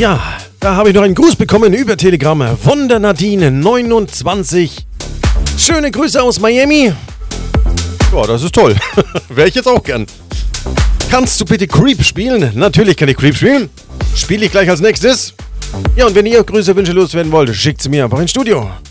Ja, da habe ich noch einen Gruß bekommen über Telegram von der Nadine 29. Schöne Grüße aus Miami. Ja, das ist toll. Wäre ich jetzt auch gern. Kannst du bitte Creep spielen? Natürlich kann ich Creep spielen. Spiele ich gleich als nächstes. Ja, und wenn ihr Grüße, Wünsche loswerden wollt, schickt sie mir einfach ins Studio.